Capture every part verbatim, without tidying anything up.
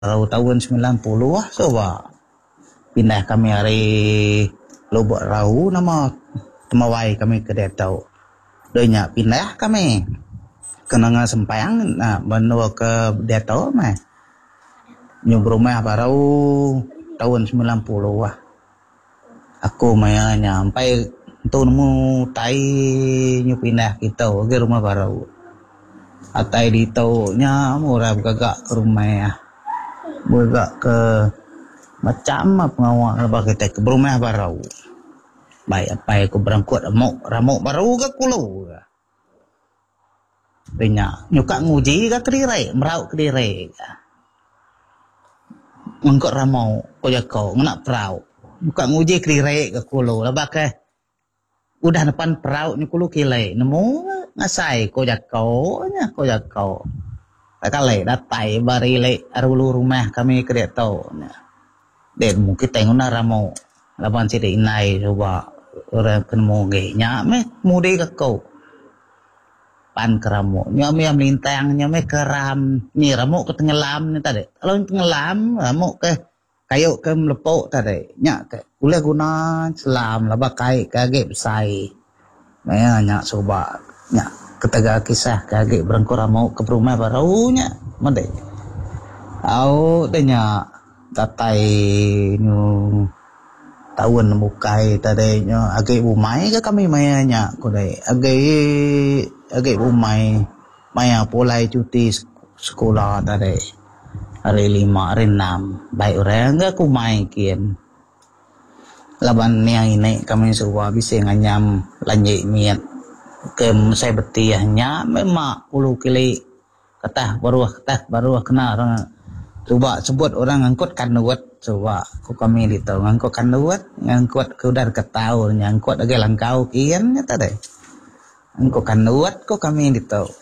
tahun sembilan puluh lah coba pindah kami hari Lubuk Rau nama temawai kami ke Detau. Donya pindah kami kena sempayang nah benua ke Detau mah. Nyub rumah baru tahun sembilan puluh lah. Aku maya nyampai tu nemu tai nyu pindah kita ke rumah baru. Atai di tau nya murah gagak ke rumah ya. Bergak ke macam apa ngawak lepas kita ke rumah baru. Baik apa aku berangkut ramuk ramuk baru ke kulo. Tanya nyuka nguji ke kediri merau kediri. Mengkot ramau ko jako nak perau. Nyuka nguji kediri ke kulo lepas ke udah depan perau ni kulo kile nemu ngasai ko jako nya ko jako. Kali datai bari le arulu rumah kami ke Detau. Den mungkin tengok na ramo laban sidi inai coba orang kenemu ge nya me mudi ke kau. Pan keramo nya me melintang nya me keram ni ramo ke tenggelam ni tadi. Kalau tenggelam ramo ke kayu ke melepok tadi. Nya ke boleh guna selam laba kai kage besai. Maya nya coba nya ketega kisah kage berengko ramo ke rumah barunya mende. Au tanya tatai nyu tahun mukai tadi nyu age bumai ke kami mayanya ko dai age age bumai maya pulai cuti sekolah tadi hari lima hari enam baik orang ke kumai kian laban ni ini kami suwa bisa nganyam lanjik miat ke saya betiahnya memang puluh kili ketah baru ketah baru kena orang coba sebut orang ngangkut kanuat coba ku kami di tahu ngangkut kanuat ngangkut ke udar ketau ngangkut age langkau kian nya tadi ngangkut kanuat ku kami di tahu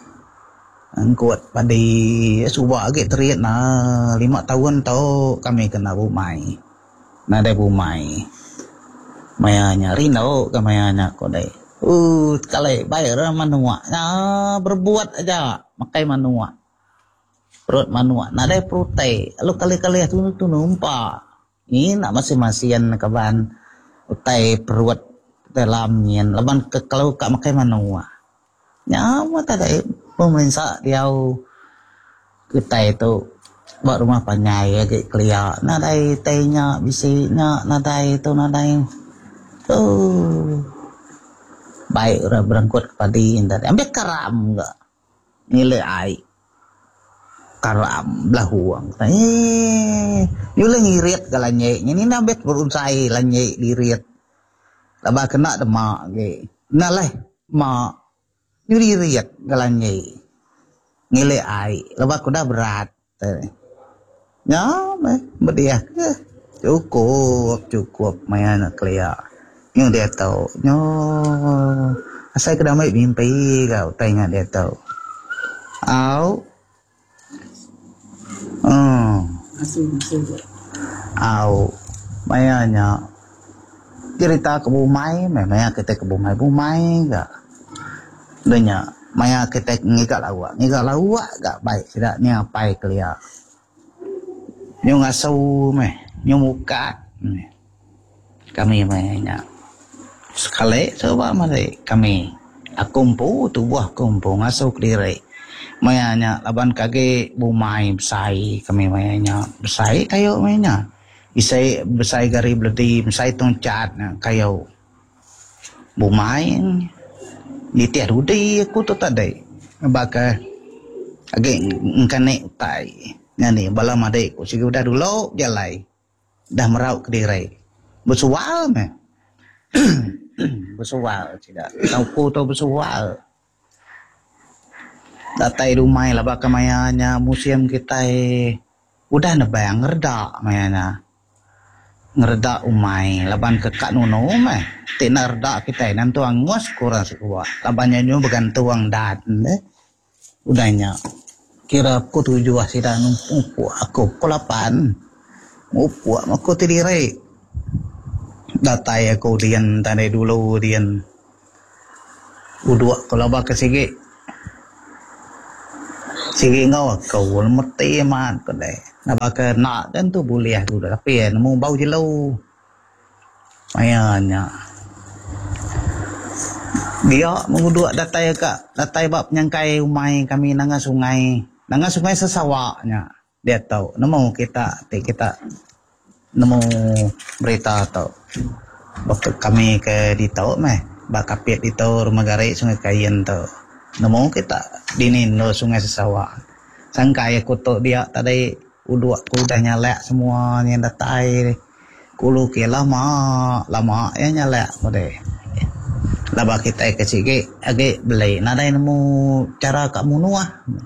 ngangkut padi coba age teriak na lima tahun tau kami kena bumai na ada bumai mayanya rino ke mayanya ko dai uh kali bayar manua nah berbuat aja makai manua perut manua nah ada perute lu kali-kali tu tu numpa ini nak masing-masing kaban utai perut dalam nyen laban ke kalau kak makai manua nyama tadi pemerintah diau kita itu buat rumah panyai agak kelia nah dai tenya bisinya nah dai tu nah dai oh baik orang berangkut kepada tadi ambil karam enggak nilai ai karam lahuang eh nyule ngirit galanye ini nambet berunsai lanye dirit laba kena demak ge naleh ma nyuri riat galanye ngile ai laba kuda berat nya me bediah cukup cukup mayana clear nhưng dia tahu nyo asai ke damai mimpi kau tanya dia tahu au Hmm. Au, mayanya cerita ke bumai, maya kita ke bumai bumai gak, denya maya kita ngigak lawak, ngigak lawak gak baik tidak ni apa kelia, nyu ngasau meh, nyu muka, kami mayanya sekali coba mari kami, akumpu tu buah kumpu ngasau kediri. Mayanya laban kage bumai besai kami mayanya besai kayo mayanya isai besai gari bledi besai tongcat kayo bumai ni tiar udi aku tu tadi baka age ngkane utai ngani bala made ko sige udah dulu jalai dah merau kediri bersual meh bersual tidak tahu ku tu bersual datai rumai lah baka mayanya museum kita eh, udah nebang ngerda mayanya ngerda umai laban ke kak nuno meh tina reda kita nan tuang ngos kurang sekua labannya nyu begantuang dat eh udahnya kira ku tujuh asida numpu aku kolapan upu aku tidire datai aku dian tandai dulu dian udua kalau baka sige sige ngau kau mesti mat ko dai Nabaka nak kan tu boleh tu tapi ya nemu bau jelo. Mayanya. Dia menguduk datai kak, datai bab penyangkai umai kami nanga sungai, nanga sungai sesawaknya. Dia tahu, nemu kita, kita nemu berita tahu. Waktu kami ke di tahu meh, bakapit di tahu rumah garik sungai Kayen tahu. Nemu kita dinin lo sungai sesawak. Sangkai kutuk dia tadi uduk ku dah nyalak semua yang datai. Kulu ke lama, lama ya nyalak mode. Laba kita ke sigi age belai nadai nemu cara kat munuah.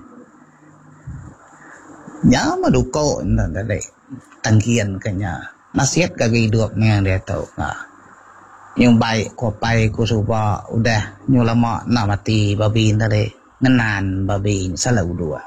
Nya maduko nadai tangkian kanya. Nasihat kage hidup ni dia tahu. Nah. Yang baik ko pai ko suba udah nyu lama nak mati babi tadi. Ngenan babi salah dua.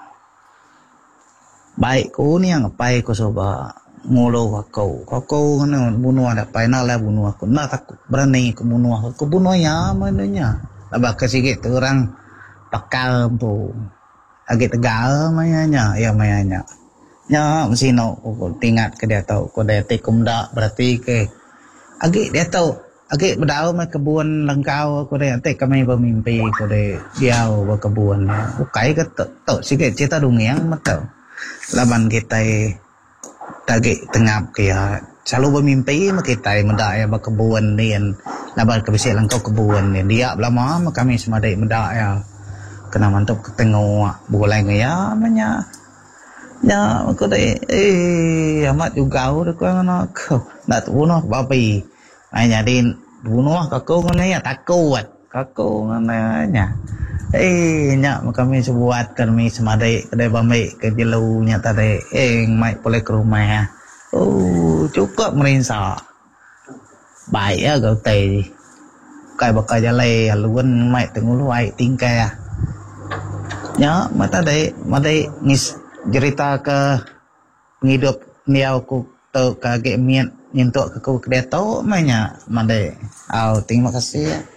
Baik ko ni yang pai ko suba ngolo kau kau kan bunuh ada pai nak lah bunuh aku nak takut berani ke bunuh aku bunuh ya mananya labak kesikit tu orang pakal tu agak tegal mayanya ya mayanya ya mesti nak aku tingat ke dia tahu ko dia tekum dak berarti ke agak dia tahu agak berdau mai kebun langkau ko dia tek kami bermimpi ko dia dia berkebun ukai ke tok sikit cerita dongeng matau laban kita tagi tengap kaya selalu bermimpi kita mendak ya berkebun ni laban kebisik langkau kebun ni dia lama kami semadai mendak ya kena mantap ketengok boleh ngaya namanya ya aku dai eh amat juga udah kau nak nak bunuh babi ai jadi bunuh kakau ni ya takut kakau namanya eh nya kami sebuat kami semadai kedai bamai ke jelunya tadi eh mai boleh ke rumah oh cukup merinsa baik ya kau teh kai bakal jalai haluan mai tengulu ai tingkai ya nya mata dai madai ngis cerita ke penghidup niau ku tu kage miat nyentuk ke ku kedai tau mainnya madai au terima kasih ya.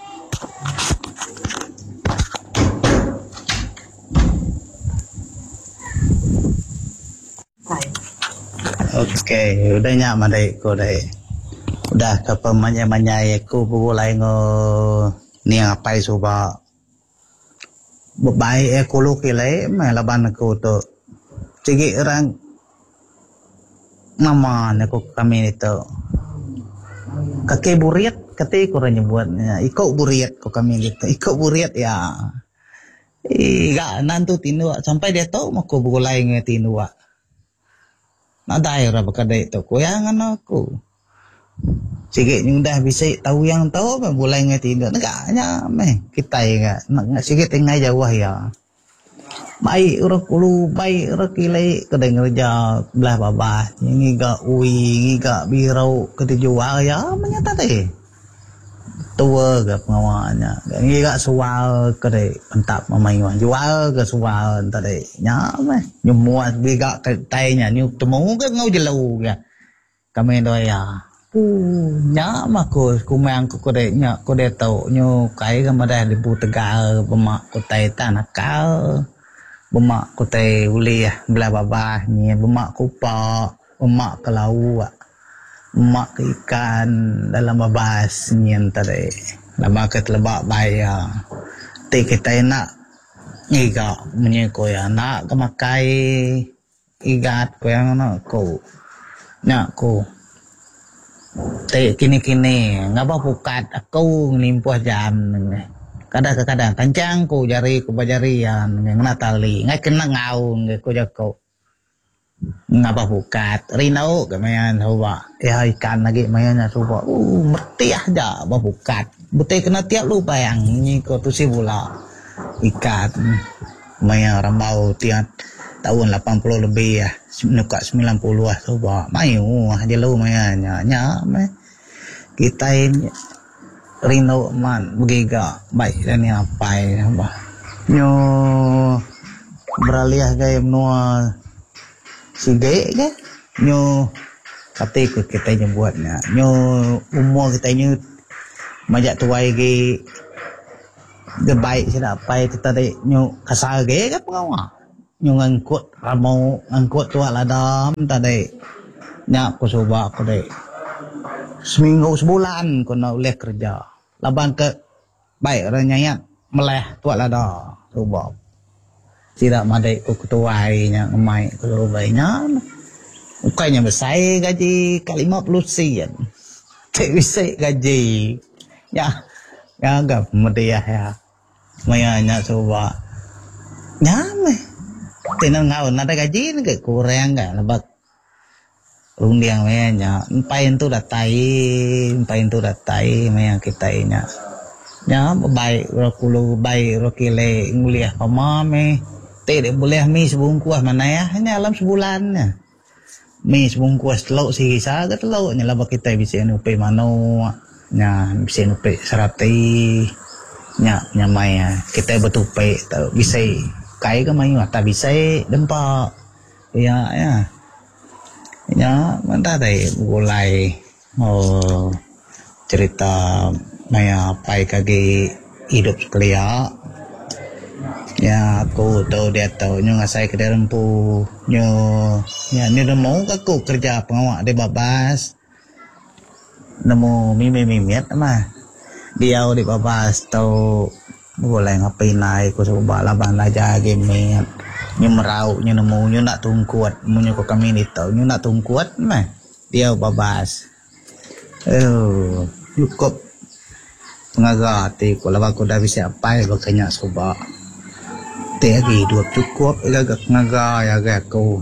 Okey, udah nyak madai ko dai. Udah ke pemanya-manya ku bulai ngo ni apai suba. Bebai e kulu kile me laban ko to. Cigi orang mama ne ko kami itu. Kakek buriat kate ko ra nyebutnya. Iko buriat ko kami itu. Iko buriat ya. Iga nantu tinua sampai dia tahu mau ko bulai ngo tinua. Nak daerah berkadai tu koyangan aku. Sikit yang dah bisa tahu yang tahu apa boleh ngerti tidak negaknya meh kita ya nak sikit tengah jauh ya. Baik orang kulu baik orang kilai kedai kerja belah babah ini gak ui ini gak birau ketujuan ya menyata deh. Tua ke pengawannya ini gak sual kedai pentap mamaingan jual ke sual tadi nya meh nyumuat biga tainya nyu temu ke ngau jelau ya kami doya uh nya mah ko kumang ko kodai nya kodai tau nyu kai ka madah di bu tegal bemak ko tai tanakal bemak ko tai uli ya belah babah ni bemak kupa bemak ke laut mak ikan dalam babas nyen tadi lama ke telebak baya te kita nak iga menyeko ya nak kemakai igat ko yang nak ko nak ko te kini-kini ngapa pukat aku nimpuh jam kadang-kadang tancang ko jari ko bajarian ngena tali ngai kena ngau ngai ko jako ngapa bukat rinau kemayan hawa ya ikan lagi mayanya coba uh mesti aja apa bukat betul kena tiap lu bayang ni ko tu si bola ikan maya rambau tiap tahun lapan puluh lebih ya nuka sembilan puluh ah coba mayu aja lu mayanya nya me kita ini rinau man begiga baik dan ni apa ya bah nyo beralih gaya menua sige ke nyo kata ikut kita nyebutnya nyo umur kita nyo majak tuai ge ge baik sila pai kita dai nyo kasar ge ke pengawa Yung angkut ramo angkut tua ladam tadi nyak ko coba ko deh seminggu sebulan ko na oleh kerja laban ke baik ranya meleh tua lada coba tidak madai ko ketuainya ngemai ko robainya ukanya besar gaji kali lima puluh sen tak bisa gaji ya ya agak media ya mayanya coba nyame tenang ngau nada gaji ke kurang enggak lebak rundiang mayanya pain tu datai pain tu datai maya kita nya nya baik rokulu baik rokile nguliah pamame tidak boleh mi sebungkus mana ya hanya dalam sebulannya mi sebungkus telur sisa ke telur nyala kita bisa nupe mano nya bisa nupe serati nya nya maya kita betul pe bisa kai ke mai mata bisa dempak ya ya ya manta dai mulai oh cerita maya pai kage hidup sekalian ya aku tahu dia tahu nyo ngasai ke dalam pu nyo ya ni dah mau aku kerja pengawak de babas nemu mimi mimiat mah dia di babas tahu boleh ngapain naik ko coba laban aja game nyo merau nyo nemu nyo nak tungkuat munyo ko kami ni tahu nyo nak tungkuat mah dia babas oh cukup pengagati ko lawan ko dah bisa apa bakanya coba tega hidup cukup agak ngaga ya agak ko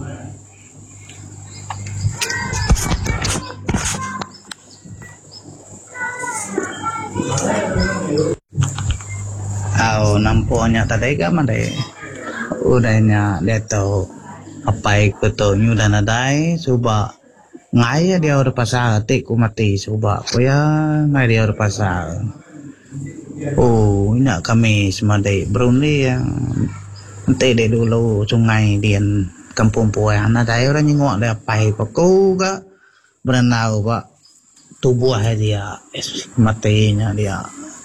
au namponya tadi ka mande udahnya dia tahu apa ikut tu nyu dan adai coba ngai dia udah pasal tik ku mati coba ko ya ngai dia udah pasal oh ini kami semade Brunei yang nanti dari dulu sungai dian kampung puan ada orang nyengok dia pai paku ga berenau pak tubuh dia matinya dia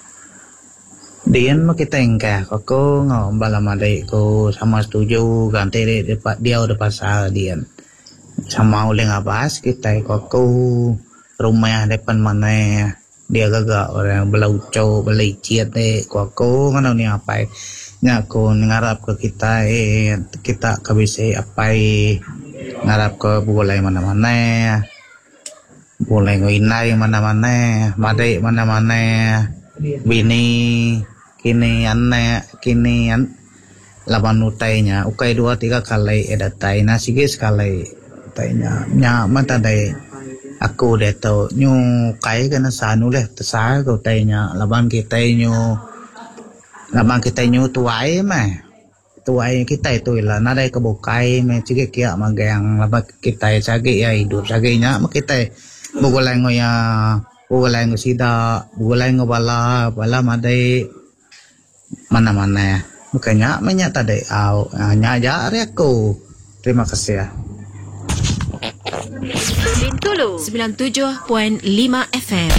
dian mah kita engkah kok ngom balam adai ko sama setuju ganti dia dia udah pasal dian sama oleh ngabas kita kok rumah depan mana dia gagak orang belauco belicit deh kok kan ni apa nya ko ngarap ke kita eh kita ke bisa apa ngarap ke boleh mana-mana boleh ngoinai mana-mana madai mana-mana bini kini anne kini an laban utainya ukai dua tiga kali edatai nasi ge sekali utainya nya mata dai aku deh tahu nyu kai kana sanu leh tesar ko utainya laban kita nyu laban kita nyu tuai mah tuai kita itu lah nadai kebukai me cige kia magang laban kita sagi ya hidup saginya mah kita bugolai ngoya bugolai ngosida bugolai ngobala bala madai mana-mana makanya menyata dai au nyaja aku terima kasih ya Bintulu sembilan puluh tujuh perpuluhan lima F M.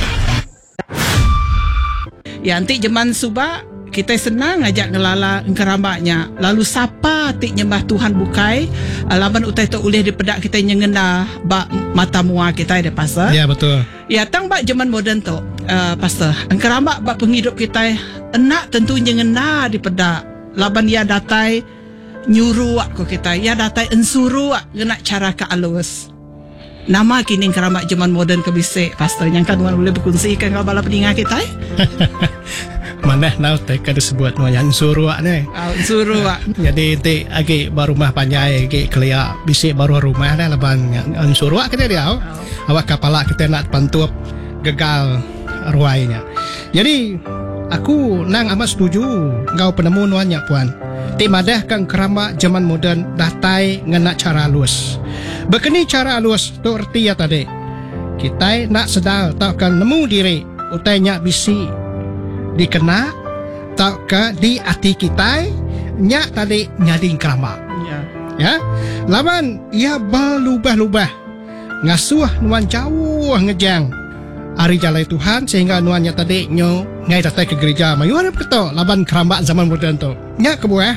Ya nanti zaman suba kita senang ngajak ngelala engkerambaknya. Lalu siapa tik nyembah Tuhan bukai alaman utai tu ulih dipedak kita nyengena bak mata mua kita ada pasal. Ya betul. Ya tang bak zaman moden tu uh, pasal engkerambak bak penghidup kita enak tentu nyengena dipedak. Laban ya datai nyuruh aku kita ya datai ensuru ngena cara ke alus. Nama kini keramat zaman moden kebisik pastor yang kan boleh berkongsikan kalau bala pendengar kita eh? Mana nak teka disebut yang suruh ni. Oh, suruh ah. Jadi ti agi baru rumah panjai agi kelia bisik baru rumah dah laban yang suruh kita dia. Oh. Awak kepala kita nak pantup gagal ruainya. Jadi aku nang amat setuju ngau penemu nuannya puan. Ti madah kang keramat zaman moden datai ngena cara halus. Begini cara halus tu erti ya tadi. Kita nak sedar takkan nemu diri utainya bisi dikena tak ke di hati kita nyak tadi nyading keramat. Ya. Ya. Laban ia berlubah-lubah ngasuh nuan jauh ngejang hari jalan Tuhan sehingga nuannya tadi nyo ngai datang ke gereja mayu ada betul laban keramat zaman moden tu. Nyak kebuah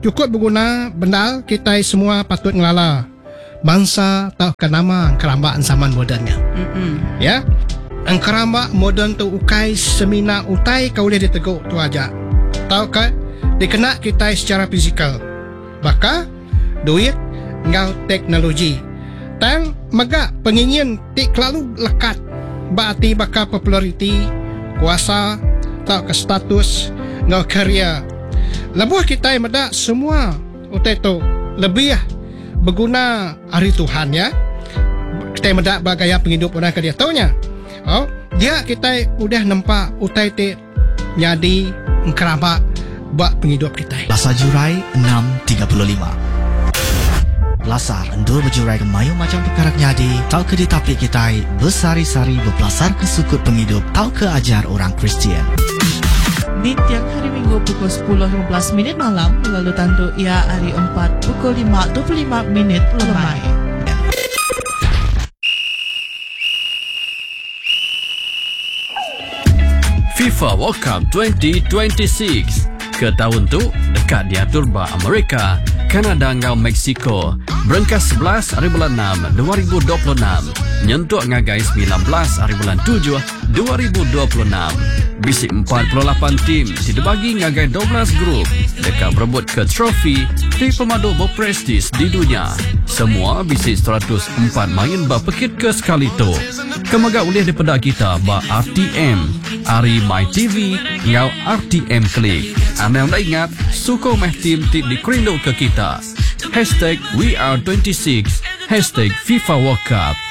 cukup berguna benda kita semua patut ngelala. Bangsa tahu ke nama kerambaan zaman modernnya. Mm-mm. Ya. Ang kerambak moden tu ukai semina utai kau boleh diteguk tu aja. Tahu ke? Dikena kita secara fizikal. Baka duit ngau teknologi. Tang maga pengingin tik lalu lekat. Berarti baka populariti, kuasa, tahu ke status, ngau karya. Lebuh kita meda semua utai tu lebih berguna hari Tuhan ya. Kita meda bagaya penghidup orang ke dia taunya. Oh, dia kita udah nampak utai te nyadi kerambak buat penghidup kita. Lasar Jurai enam tiga puluh lima. Lasar endur berjurai ke mayu macam perkara nyadi. Tau ke di tapi kita bersari-sari berpelasar ke sukut penghidup. Tau ke ajar orang Kristian. Di tiap hari Minggu pukul sepuluh lima belas minit malam, lalu tandu ia hari empat pukul lima dua puluh lima minit lemai. FIFA World Cup dua ribu dua puluh enam. Ke tahun tu, dekat diatur ba Amerika, Kanada ngau Mexico. Berengkas sebelas hari bulan enam dua ribu dua puluh enam. Nyentuk ngagai sembilan belas hari bulan tujuh dua ribu dua puluh enam. Bisik empat puluh lapan tim tidak bagi ngagai dua belas grup. Dekat berebut ke trofi di pemadu berprestis di dunia. Semua bisik seratus empat main ba pekit ke sekali tu. Kemaga boleh daripada kita ba R T M, Ari My T V, ngau R T M Klik. Anda nak ingat, sukong meh tim tip di kerindu ke kita. Hashtag We Are dua puluh enam, Hashtag FIFA World Cup.